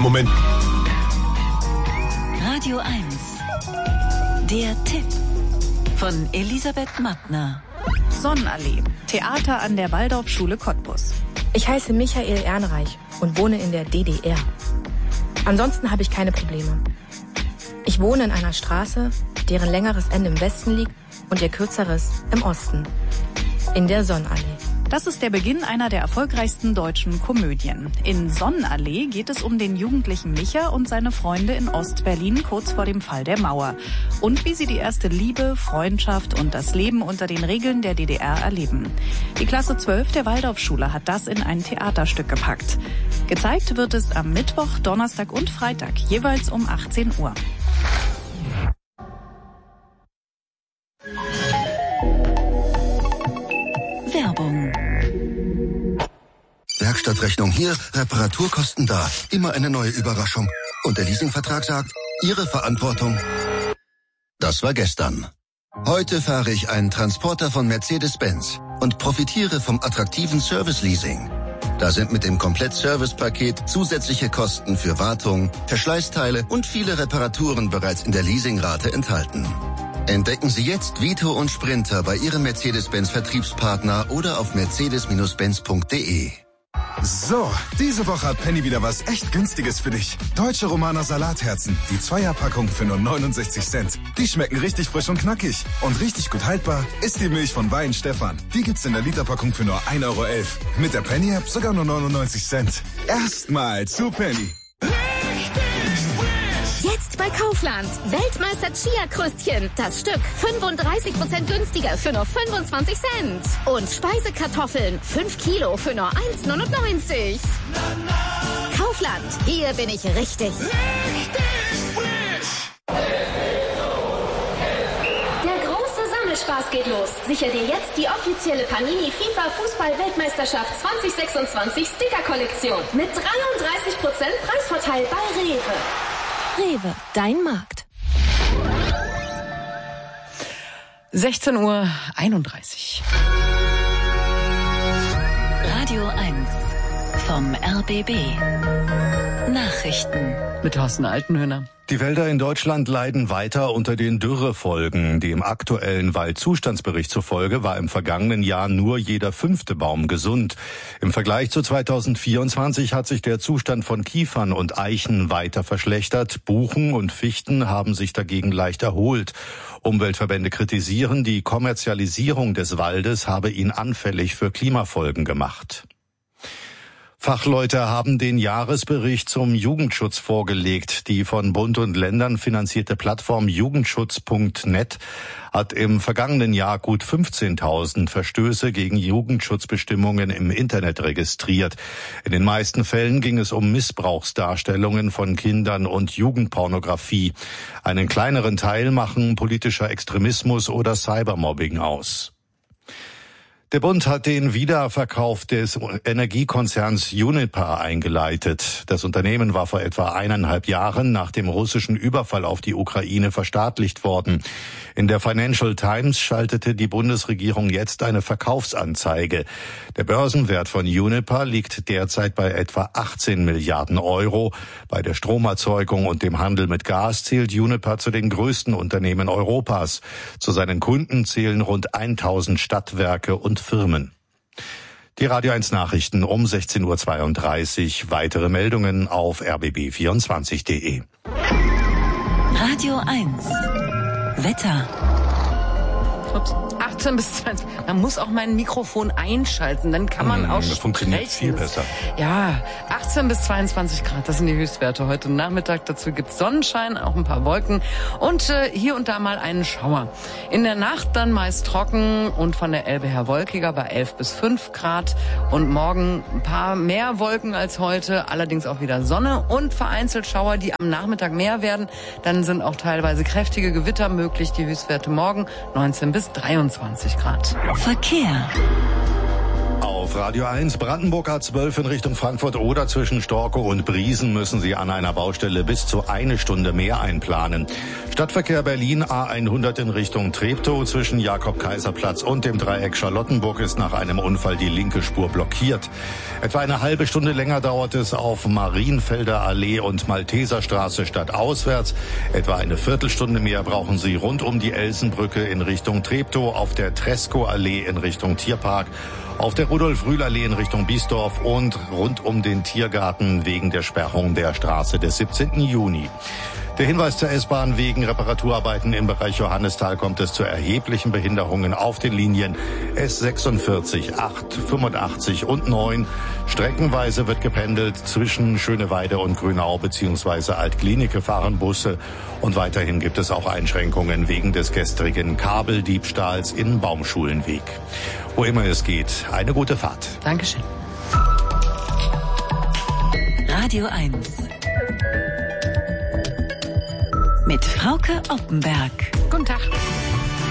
Moment. Radio 1. Der Tipp von Elisabeth Mattner. Sonnenallee. Theater an der Waldorfschule Cottbus. Ich heiße Michael Ehrenreich und wohne in der DDR. Ansonsten habe ich keine Probleme. Ich wohne in einer Straße, deren längeres Ende im Westen liegt und ihr kürzeres im Osten. In der Sonnenallee. Das ist der Beginn einer der erfolgreichsten deutschen Komödien. In Sonnenallee geht es um den jugendlichen Micha und seine Freunde in Ostberlin kurz vor dem Fall der Mauer. Und wie sie die erste Liebe, Freundschaft und das Leben unter den Regeln der DDR erleben. Die Klasse 12 der Waldorfschule hat das in ein Theaterstück gepackt. Gezeigt wird es am Mittwoch, Donnerstag und Freitag, jeweils um 18 Uhr. Werbung. Werkstattrechnung hier, Reparaturkosten da. Immer eine neue Überraschung. Und der Leasingvertrag sagt, Ihre Verantwortung. Das war gestern. Heute fahre ich einen Transporter von Mercedes-Benz und profitiere vom attraktiven Service-Leasing. Da sind mit dem Komplett-Service-Paket zusätzliche Kosten für Wartung, Verschleißteile und viele Reparaturen bereits in der Leasingrate enthalten. Entdecken Sie jetzt Vito und Sprinter bei Ihrem Mercedes-Benz-Vertriebspartner oder auf mercedes-benz.de. So, diese Woche hat Penny wieder was echt Günstiges für dich. Deutsche Romaner Salatherzen, die Zweierpackung für nur 69 Cent. Die schmecken richtig frisch und knackig. Und richtig gut haltbar ist die Milch von Wein Stefan. Die gibt's in der Literpackung für nur 1,11 Euro. Mit der Penny-App sogar nur 99 Cent. Erstmal zu Penny. Jetzt bei Kaufland. Weltmeister Chia-Krüstchen. Das Stück 35% günstiger für nur 25 Cent. Und Speisekartoffeln 5 Kilo für nur 1,99. Kaufland. Hier bin ich richtig. Der große Sammelspaß geht los. Sicher dir jetzt die offizielle Panini FIFA Fußball-Weltmeisterschaft 2026 Sticker-Kollektion. Mit 33% Preisvorteil bei Rewe. Rewe, dein Markt. 16:31 Uhr. Radio 1 vom RBB. Nachrichten. Mit Thorsten Altenhöhner. Die Wälder in Deutschland leiden weiter unter den Dürrefolgen. Dem aktuellen Waldzustandsbericht zufolge war im vergangenen Jahr nur jeder 5. Baum gesund. Im Vergleich zu 2024 hat sich der Zustand von Kiefern und Eichen weiter verschlechtert. Buchen und Fichten haben sich dagegen leicht erholt. Umweltverbände kritisieren, die Kommerzialisierung des Waldes habe ihn anfällig für Klimafolgen gemacht. Fachleute haben den Jahresbericht zum Jugendschutz vorgelegt. Die von Bund und Ländern finanzierte Plattform Jugendschutz.net hat im vergangenen Jahr gut 15.000 Verstöße gegen Jugendschutzbestimmungen im Internet registriert. In den meisten Fällen ging es um Missbrauchsdarstellungen von Kindern und Jugendpornografie. Einen kleineren Teil machen politischer Extremismus oder Cybermobbing aus. Der Bund hat den Wiederverkauf des Energiekonzerns Uniper eingeleitet. Das Unternehmen war vor etwa 1,5 Jahren nach dem russischen Überfall auf die Ukraine verstaatlicht worden. In der Financial Times schaltete die Bundesregierung jetzt eine Verkaufsanzeige. Der Börsenwert von Uniper liegt derzeit bei etwa 18 Milliarden Euro. Bei der Stromerzeugung und dem Handel mit Gas zählt Uniper zu den größten Unternehmen Europas. Zu seinen Kunden zählen rund 1000 Stadtwerke und Firmen. Die Radio 1 Nachrichten um 16:32 Uhr. Weitere Meldungen auf rbb24.de. Radio 1 Wetter. Ups. 18 bis 20. Man muss auch mein Mikrofon einschalten, dann kann man auch das funktioniert viel besser. Ja, 18 bis 22 Grad, das sind die Höchstwerte heute Nachmittag. Dazu gibt's Sonnenschein, auch ein paar Wolken und hier und da mal einen Schauer. In der Nacht dann meist trocken und von der Elbe her wolkiger bei 11 bis 5 Grad. Und morgen ein paar mehr Wolken als heute, allerdings auch wieder Sonne und vereinzelt Schauer, die am Nachmittag mehr werden. Dann sind auch teilweise kräftige Gewitter möglich. Die Höchstwerte morgen 19 bis 23 Grad. Verkehr. Auf auf Radio 1. Brandenburg A12 in Richtung Frankfurt oder zwischen Storkow und Briesen müssen Sie an einer Baustelle bis zu 1 Stunde mehr einplanen. Stadtverkehr Berlin A100 in Richtung Treptow zwischen Jakob-Kaiser-Platz und dem Dreieck Charlottenburg ist nach einem Unfall die linke Spur blockiert. Etwa eine halbe Stunde länger dauert es auf Marienfelder Allee und Malteserstraße stadtauswärts. Etwa eine Viertelstunde mehr brauchen Sie rund um die Elsenbrücke in Richtung Treptow, auf der Tresco-Allee in Richtung Tierpark, auf der Rudolf-Rühl-Allee in Richtung Biesdorf und rund um den Tiergarten wegen der Sperrung der Straße des 17. Juni. Der Hinweis zur S-Bahn: wegen Reparaturarbeiten im Bereich Johannisthal kommt es zu erheblichen Behinderungen auf den Linien S46, 8, 85 und 9. Streckenweise wird gependelt. Zwischen Schöneweide und Grünau bzw. Altklinike fahren Busse. Und weiterhin gibt es auch Einschränkungen wegen des gestrigen Kabeldiebstahls in Baumschulenweg. Wo immer es geht, eine gute Fahrt. Dankeschön. Radio 1 mit Frauke Oppenberg. Guten Tag.